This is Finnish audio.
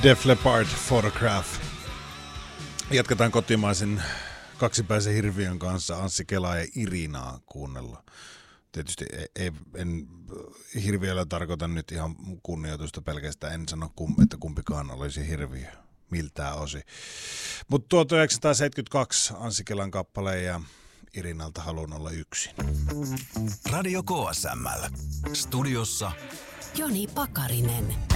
Def Leppard Photograph. Jatketaan kotimaisen kaksipäisen hirviön kanssa Anssi Kelaa ja Irinaa kuunnella. Tietysti en hirviöllä tarkoita nyt ihan kunnioitusta pelkästään, en sano että kumpikaan olisi hirviö miltään osin. Mutta 1972 Anssi Kelan kappale ja Irinalta Haluan olla yksin. Radio KSML. Studiossa Joni Pakarinen.